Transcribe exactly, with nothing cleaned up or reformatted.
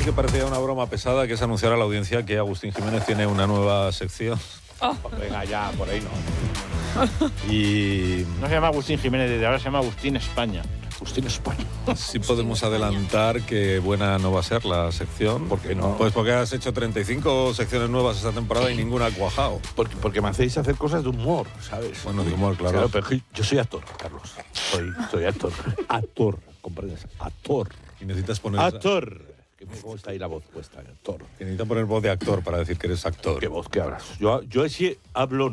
que parecía una broma pesada, que es anunciar a la audiencia que Agustín Jiménez tiene una nueva sección. Oh. Venga, ya, por ahí no. Y No se llama Agustín Jiménez, desde ahora se llama Agustín España. Agustín España. sí podemos adelantar que buena no va a ser la sección. ¿Por qué no? Pues porque has hecho treinta y cinco secciones nuevas esta temporada y ninguna ha cuajado. Porque, porque me hacéis hacer cosas de humor, ¿sabes? Bueno, de humor, claro. Claro, pero yo soy actor, Carlos. Soy, soy actor. Actor, ¿comprendes? Actor. Y necesitas poner... Actor. Que me gusta ahí la voz puesta, actor. Que necesitas poner voz de actor para decir que eres actor. ¿Qué voz que hablas? Yo, yo sí hablo